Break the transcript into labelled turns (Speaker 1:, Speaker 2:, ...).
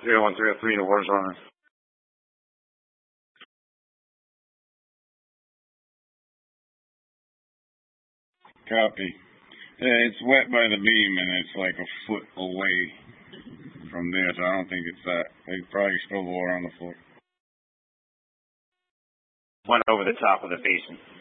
Speaker 1: 301-303, the water's running.
Speaker 2: Copy. Yeah, it's wet by the beam, and it's like a foot away from there, so I don't think it's that. They probably spilled water on the floor.
Speaker 1: Went over the top of the basin.